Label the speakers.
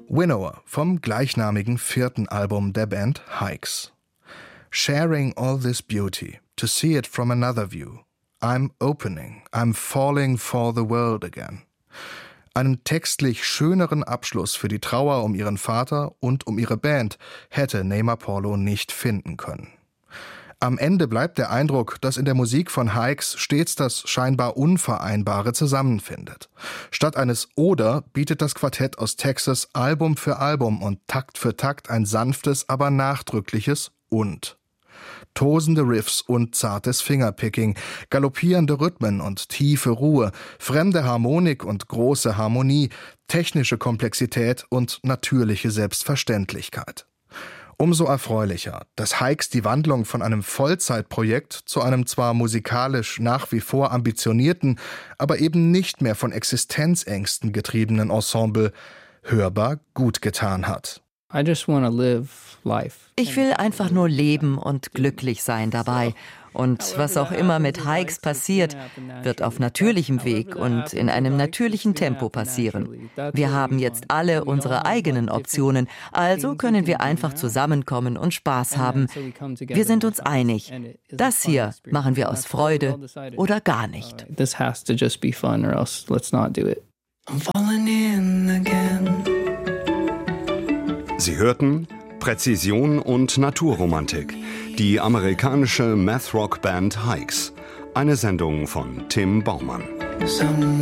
Speaker 1: Winnower vom gleichnamigen 4. Album der Band Hikes. Sharing all this beauty, to see it from another view. I'm opening, I'm falling for the world again. Einen textlich schöneren Abschluss für die Trauer um ihren Vater und um ihre Band hätte Neymarpolo nicht finden können. Am Ende bleibt der Eindruck, dass in der Musik von Hikes stets das scheinbar Unvereinbare zusammenfindet. Statt eines Oder bietet das Quartett aus Texas Album für Album und Takt für Takt ein sanftes, aber nachdrückliches Und. Tosende Riffs und zartes Fingerpicking, galoppierende Rhythmen und tiefe Ruhe, fremde Harmonik und große Harmonie, technische Komplexität und natürliche Selbstverständlichkeit. Umso erfreulicher, dass Hikes die Wandlung von einem Vollzeitprojekt zu einem zwar musikalisch nach wie vor ambitionierten, aber eben nicht mehr von Existenzängsten getriebenen Ensemble hörbar gut getan hat.
Speaker 2: Ich will einfach nur leben und glücklich sein dabei. Und was auch immer mit Hikes passiert, wird auf natürlichem Weg und in einem natürlichen Tempo passieren. Wir haben jetzt alle unsere eigenen Optionen, also können wir einfach zusammenkommen und Spaß haben. Wir sind uns einig. Das hier machen wir aus Freude oder gar nicht.
Speaker 3: Sie hörten Präzision und Naturromantik. Die amerikanische Math-Rock-Band Hikes. Eine Sendung von Tim Baumann.